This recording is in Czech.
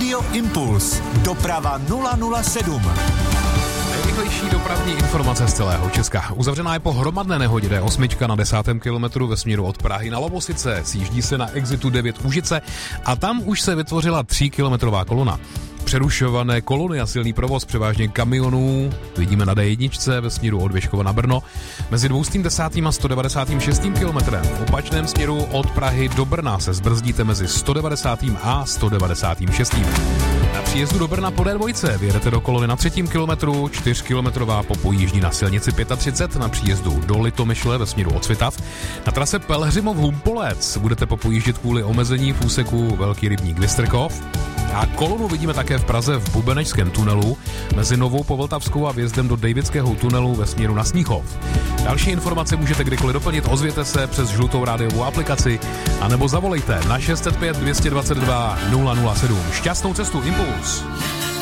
Rádio Impuls. Doprava 007. Nejrychlejší dopravní informace z celého Česka. Uzavřená je po hromadné nehodě D8 na 10. kilometru ve směru od Prahy na Lovosice. Sjíždí se na exitu 9 Úžice a tam už se vytvořila 3kilometrová kolona. Přerušované kolony a silný provoz převážně kamionů vidíme na D1 ve směru od Věškova na Brno. Mezi 210. a 196. kilometrem v opačném směru od Prahy do Brna se zbrzdíte mezi 190. a 196. Na příjezdu do Brna po D2 vyjedete do kolony na 3. kilometru, 4kilometrová popojíždí na silnici 35 na příjezdu do Litomyšle ve směru od Svitav. Na trase Pelhřimov-Humpolec budete popojíždět kvůli omezení v úseku Velký rybník Vystrkov. A kolonu vidíme také v Praze v Bubenečském tunelu mezi Novou Povltavskou a vjezdem do Dejvického tunelu ve směru na Sníchov. Další informace můžete kdykoliv doplnit, ozvěte se přes žlutou rádiovou aplikaci anebo zavolejte na 605 222 007. Šťastnou cestu, Impuls!